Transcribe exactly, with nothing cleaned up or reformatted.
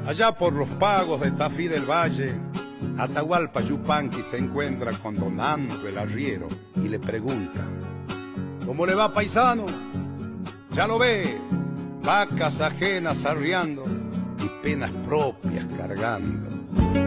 Allá por los pagos de Tafí del Valle, Atahualpa Yupanqui se encuentra con don Ando el arriero y le pregunta: ¿cómo le va, paisano? Ya lo ve, vacas ajenas arriando y penas propias cargando.